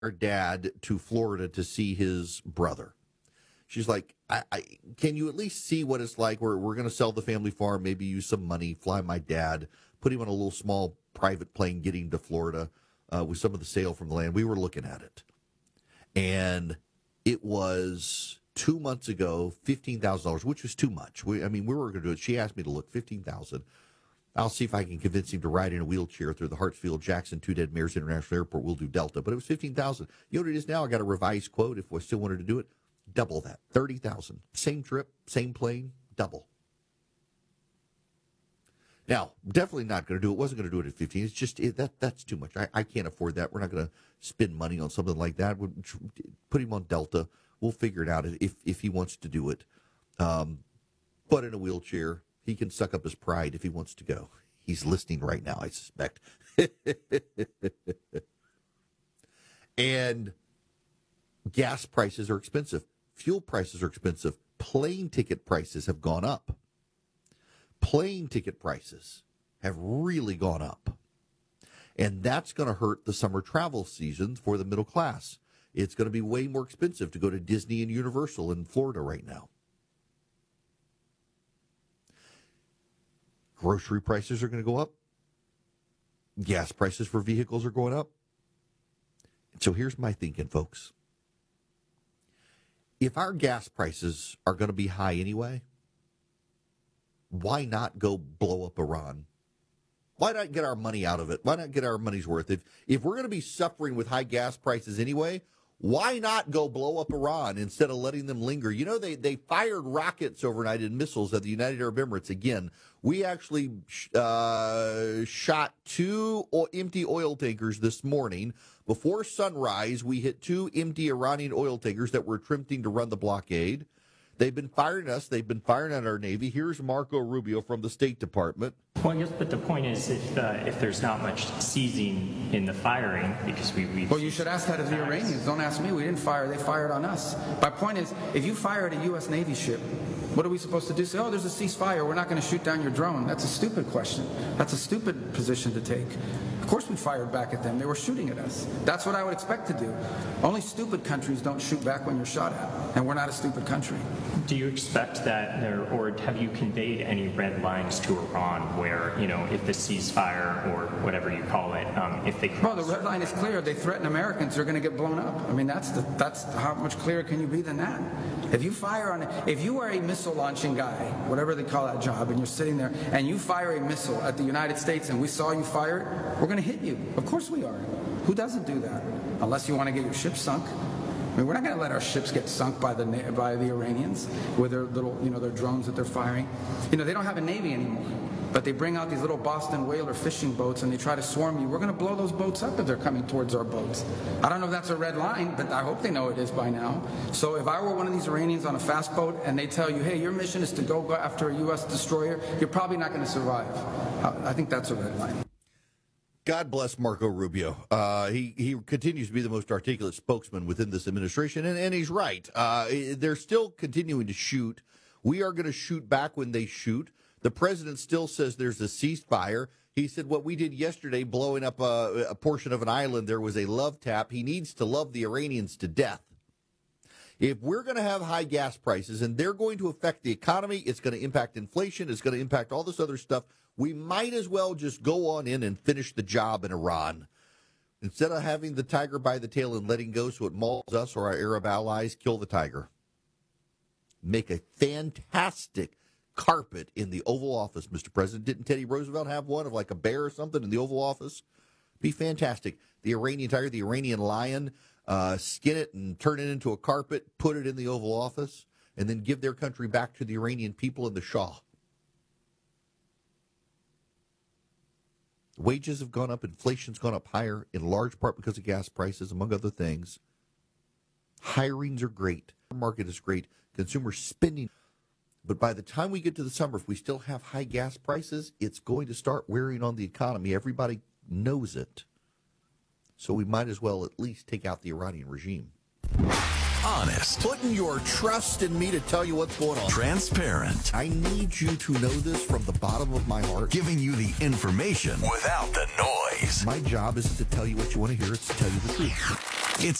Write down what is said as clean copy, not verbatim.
her dad to Florida to see his brother. She's like, can you at least see what it's like? We're going to sell the family farm, maybe use some money, fly my dad, put him on a little small private plane, get him to Florida with some of the sale from the land. We were looking at it. And it was 2 months ago, $15,000, which was too much. We were going to do it. She asked me to look, $15,000. I'll see if I can convince him to ride in a wheelchair through the Hartsfield-Jackson Two Dead Mares International Airport. We'll do Delta. But it was $15,000. You know what it is now? I got a revised quote if we still wanted to do it. Double that, $30,000. Same trip, same plane, double. Now, definitely not going to do it. Wasn't going to do it at 15. It's just that's too much. I can't afford that. We're not going to spend money on something like that. We'll put him on Delta. We'll figure it out if he wants to do it. But in a wheelchair, he can suck up his pride if he wants to go. He's listening right now, I suspect. And gas prices are expensive. Fuel prices are expensive. Plane ticket prices have gone up. Plane ticket prices have really gone up. And that's going to hurt the summer travel season for the middle class. It's going to be way more expensive to go to Disney and Universal in Florida right now. Grocery prices are going to go up. Gas prices for vehicles are going up. So here's my thinking, folks. If our gas prices are going to be high anyway, why not go blow up Iran? Why not get our money out of it? Why not get our money's worth? If we're going to be suffering with high gas prices anyway, why not go blow up Iran instead of letting them linger? You know, they fired rockets overnight and missiles at the United Arab Emirates again. We actually shot 2 empty oil tankers this morning. Before sunrise, we hit 2 empty Iranian oil tankers that were attempting to run the blockade. They've been firing us. They've been firing at our Navy. Here's Marco Rubio from the State Department. Well, I guess, but the point is, if there's not much seizing in the firing, because we well, you should ask that of the Iranians. Don't ask me. We didn't fire. They fired on us. My point is, if you fire at a U.S. Navy ship, what are we supposed to do? Say, oh, there's a ceasefire. We're not going to shoot down your drone. That's a stupid question. That's a stupid position to take. Of course we fired back at them. They were shooting at us. That's what I would expect to do. Only stupid countries don't shoot back when you're shot at, and we're not a stupid country. Do you expect that, or have you conveyed any red lines to Iran where, you know, if the ceasefire or whatever you call it, if they cross... Well, the red line is clear. They threaten Americans, they're going to get blown up. I mean, that's how much clearer can you be than that? If you are a missile launching guy, whatever they call that job, and you're sitting there and you fire a missile at the United States and we saw you fire it, we're going to hit you. Of course we are. Who doesn't do that? Unless you want to get your ship sunk. I mean, we're not going to let our ships get sunk by the Iranians with their little, their drones that they're firing. They don't have a navy anymore, but they bring out these little Boston whaler fishing boats and they try to swarm you. We're going to blow those boats up if they're coming towards our boats. I don't know if that's a red line, but I hope they know it is by now. So if I were one of these Iranians on a fast boat and they tell you, hey, your mission is to go after a U.S. destroyer, you're probably not going to survive. I think that's a red line. God bless Marco Rubio. He continues to be the most articulate spokesman within this administration, and he's right. They're still continuing to shoot. We are going to shoot back when they shoot. The president still says there's a ceasefire. He said what we did yesterday, blowing up a portion of an island, there was a love tap. He needs to love the Iranians to death. If we're going to have high gas prices and they're going to affect the economy, it's going to impact inflation, it's going to impact all this other stuff, we might as well just go on in and finish the job in Iran. Instead of having the tiger by the tail and letting go so it mauls us or our Arab allies, kill the tiger. Make a fantastic carpet in the Oval Office, Mr. President. Didn't Teddy Roosevelt have one of like a bear or something in the Oval Office? Be fantastic. The Iranian tiger, the Iranian lion, skin it and turn it into a carpet, put it in the Oval Office, and then give their country back to the Iranian people and the Shah. Wages have gone up, inflation's gone up higher, in large part because of gas prices, among other things. Hirings are great. The market is great. Consumer spending. But by the time we get to the summer, if we still have high gas prices, it's going to start wearing on the economy. Everybody knows it. So we might as well at least take out the Iranian regime. Honest. Putting your trust in me to tell you what's going on. Transparent. I need you to know this from the bottom of my heart. Giving you the information without the noise. Weekdays. My job isn't to tell you what you want to hear, it's to tell you the truth.